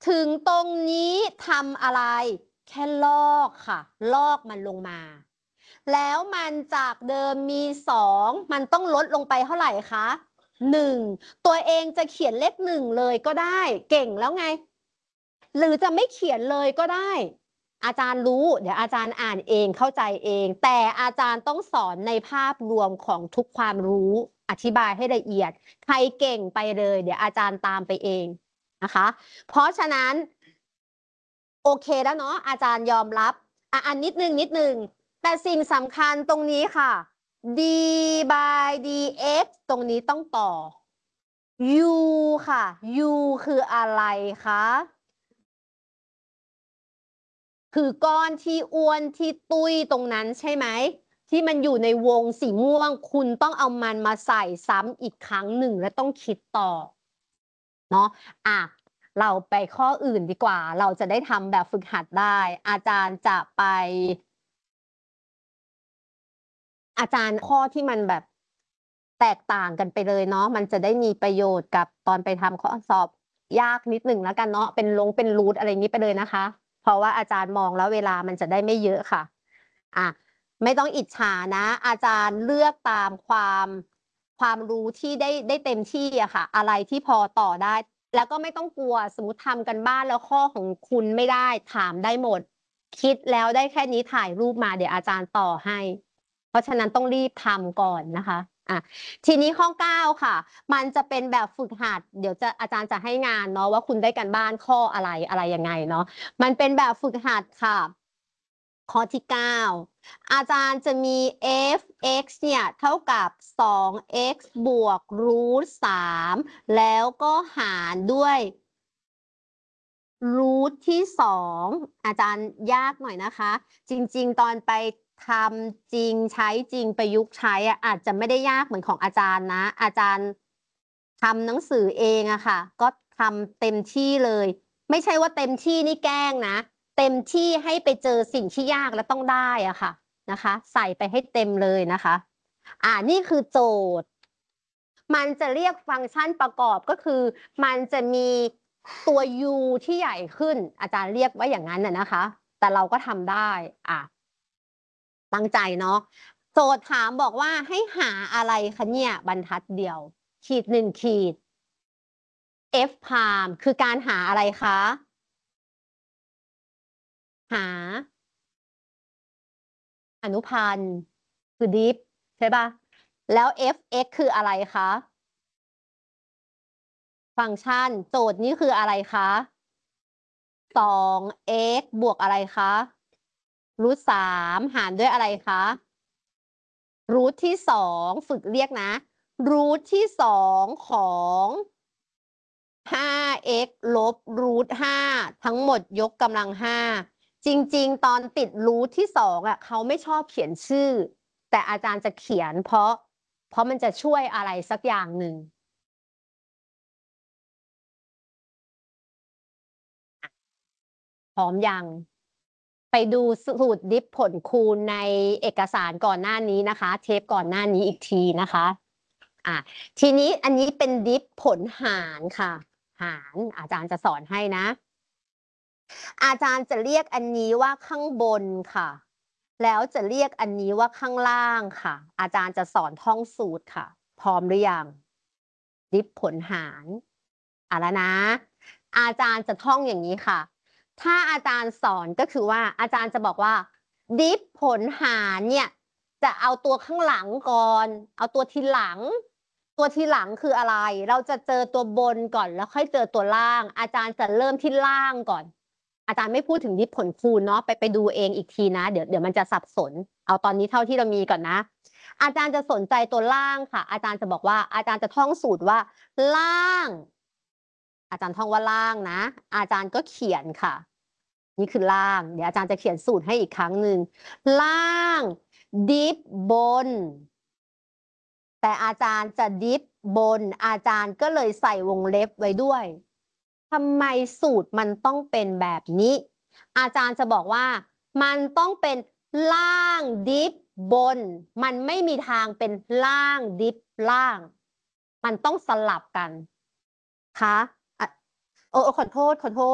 ถึงตรงนี้ทำอะไรแค่ลอกค่ะลอกมันลงมาแล้วมันจากเดิมมี2มันต้องลดลงไปเท่าไหร่คะ1ตัวเองจะเขียนเลข1เลยก็ได้เก่งแล้วไงหรือจะไม่เขียนเลยก็ได้อาจารย์รู้เดี๋ยวอาจารย์อ่านเองเข้าใจเองแต่อาจารย์ต้องสอนในภาพรวมของทุกความรู้อธิบายให้ละเอียดใครเก่งไปเลยเดี๋ยวอาจารย์ตามไปเองนะคะเพราะฉะนั้นโอเคแล้วเนาะอาจารย์ยอมรับอันนิดนึงแต่สิ่งสำคัญตรงนี้ค่ะ d by dx ตรงนี้ต้องต่อ u ค่ะ u คืออะไรคะคือก้อนที่อ้วนที่ตุ้ยตรงนั้นใช่ไหมที่มันอยู่ในวงสีม่วงคุณต้องเอามันมาใส่ซ้ำอีกครั้งหนึ่งและต้องคิดต่อเนาะเราไปข้ออื่นดีกว่าเราจะได้ทำแบบฝึกหัดได้ อาจารย์จะไป อาจารย์ข้อที่มันแบบแตกต่างกันไปเลยเนาะมันจะได้มีประโยชน์กับตอนไปทำข้อสอบยากนิดหนึ่งแล้วกันเนาะเป็นรูทอะไรอย่างนี้ไปเลยนะคะเพราะว่าอาจารย์มองแล้วเวลามันจะได้ไม่เยอะค่ะไม่ต้องอิจฉานะอาจารย์เลือกตามความรู้ที่ได้เต็มที่อะค่ะอะไรที่พอต่อได้แล้วก็ไม่ต้องกลัวสมมติทำกันบ้านแล้วข้อของคุณไม่ได้ถามได้หมดคิดแล้วได้แค่นี้ถ่ายรูปมาเดี๋ยวอาจารย์ต่อให้เพราะฉะนั้นต้องรีบทำก่อนนะคะทีนี้ข้อ9ค่ะมันจะเป็นแบบฝึกหัดเดี๋ยวอาจารย์จะให้งานเนาะว่าคุณได้กันบ้านข้ออะไรยังไงเนาะมันเป็นแบบฝึกหัดค่ะข้อที่9อาจารย์จะมี f(x) เนี่ยเท่ากับ 2x บวกรูท3แล้วก็หารด้วยรูทที่2อาจารย์ยากหน่อยนะคะจริงๆตอนไปทำจริงใช้จริงประยุกต์ใช้อาจจะไม่ได้ยากเหมือนของอาจารย์นะอาจารย์ทำหนังสือเองอะค่ะก็ทำเต็มที่เลยไม่ใช่ว่าเต็มที่นี่แกล้งนะเต็มที่ให้ไปเจอสิ่งที่ยากแล้วต้องได้อะค่ะนะคะใส่ไปให้เต็มเลยนะคะนี่คือโจทย์มันจะเรียกฟังก์ชันประกอบก็คือมันจะมีตัว u ที่ใหญ่ขึ้นอาจารย์เรียกว่าอย่างนั้นนะคะแต่เราก็ทำได้ตั้งใจเนาะโจทย์ถามบอกว่าให้หาอะไรคะเนี่ยบรรทัดเดียวขีด1ขีด f พามคือการหาอะไรคะหาอนุพันธ์คือดิฟใช่ปะแล้ว fx คืออะไรคะฟังก์ชันโจทย์นี้คืออะไรคะ2x บวกอะไรคะรูท3หารด้วยอะไรคะรูทที่2ฝึกเรียกนะรูทที่2ของ5x ลบรูท5ทั้งหมดยกกำลัง5จริงๆตอนติดรูทที่2เขาไม่ชอบเขียนชื่อแต่อาจารย์จะเขียนเพราะมันจะช่วยอะไรสักอย่างหนึ่งพร้อมยังไปดูสูตรดิฟผลคูณในเอกสารก่อนหน้านี้นะคะเทปก่อนหน้านี้อีกทีนะคะทีนี้อันนี้เป็นดิฟผลหารค่ะหารอาจารย์จะสอนให้นะอาจารย์จะเรียกอันนี้ว่าข้างบนค่ะแล้วจะเรียกอันนี้ว่าข้างล่างค่ะอาจารย์จะสอนท่องสูตรค่ะพร้อมหรือยังดิฟผลหารแล้วนะอาจารย์จะท่องอย่างนี้ค่ะถ้าอาจารย์สอนก็คือว่าอาจารย์จะบอกว่าดิฟผลหารเนี่ยจะเอาตัวข้างหลังก่อนเอาตัวทีหลังตัวทีหลังคืออะไรเราจะเจอตัวบนก่อนแล้วค่อยเจอตัวล่างอาจารย์จะเริ่มที่ล่างก่อนอาจารย์ไม่พูดถึงดิฟผลคูณเนาะไปดูเองอีกทีนะเดี๋ยวมันจะสับสนเอาตอนนี้เท่าที่เรามีก่อนนะอาจารย์จะสนใจตัวล่างค่ะอาจารย์จะบอกว่าอาจารย์จะท่องสูตรว่าล่างอาจารย์ท่องว่าล่างนะอาจารย์ก็เขียนค่ะนี่คือล่างเดี๋ยวอาจารย์จะเขียนสูตรให้อีกครั้งหนึ่งล่างดิฟบนแต่อาจารย์จะดิฟบนอาจารย์ก็เลยใส่วงเล็บไว้ด้วยทำไมสูตรมันต้องเป็นแบบนี้อาจารย์จะบอกว่ามันต้องเป็นล่างดิฟบนมันไม่มีทางเป็นล่างดิฟล่างมันต้องสลับกันคะขอโทษ